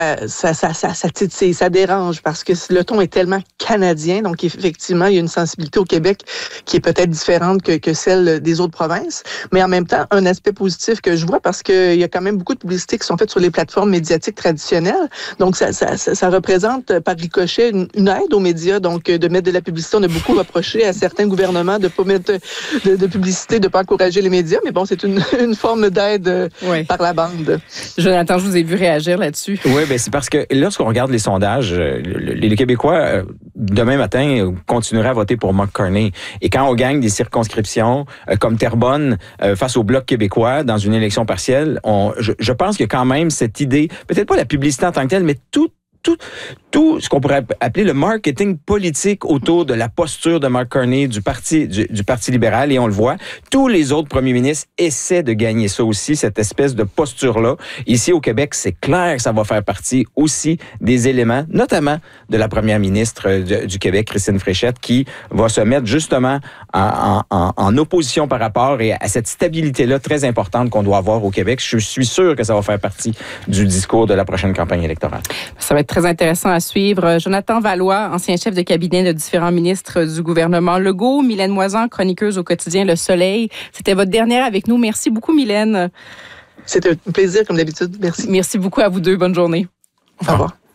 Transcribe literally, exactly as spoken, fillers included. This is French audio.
Ça, ça, ça, ça titille, ça dérange parce que le ton est tellement canadien. Donc, effectivement, il y a une sensibilité au Québec qui est peut-être différente que, que celle des autres provinces. Mais en même temps, un aspect positif que je vois parce qu'il y a quand même beaucoup de publicités qui sont faites sur les plateformes médiatiques traditionnelles. Donc, ça, ça, ça, ça représente par ricochet une, une aide aux médias. Donc, de mettre de la publicité, on a beaucoup reproché à certains gouvernements de ne pas mettre de, de publicité, de ne pas encourager les médias. Mais bon, c'est une, une forme d'aide oui. par la bande. Jonathan, je vous ai vu réagir là-dessus. Oui, ben c'est parce que lorsqu'on regarde les sondages, les, les Québécois, demain matin, continueraient à voter pour Mark Carney. Et quand on gagne des circonscriptions comme Terrebonne face au Bloc québécois dans une élection partielle, on, je, je pense que quand même cette idée, peut-être pas la publicité en tant que telle, mais tout Tout, tout ce qu'on pourrait appeler le marketing politique autour de la posture de Mark Carney du Parti, du, du Parti libéral, et on le voit, tous les autres premiers ministres essaient de gagner ça aussi, cette espèce de posture-là. Ici, au Québec, c'est clair que ça va faire partie aussi des éléments, notamment de la première ministre de, du Québec, Christine Fréchette, qui va se mettre justement en, en, en opposition par rapport à cette stabilité-là très importante qu'on doit avoir au Québec. Je suis sûr que ça va faire partie du discours de la prochaine campagne électorale. Ça va être très intéressant à suivre. Jonathan Vallois, ancien chef de cabinet de différents ministres du gouvernement Legault. Mylène Moisan, chroniqueuse au quotidien Le Soleil. C'était votre dernière avec nous. Merci beaucoup, Mylène. C'était un plaisir, comme d'habitude. Merci. Merci beaucoup à vous deux. Bonne journée. Au revoir.